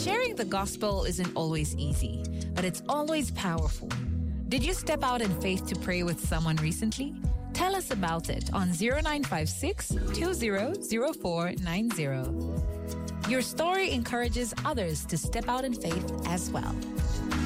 Sharing the gospel isn't always easy, but it's always powerful. Did you step out in faith to pray with someone recently? Tell us about it on 0956 200490. Your story encourages others to step out in faith as well.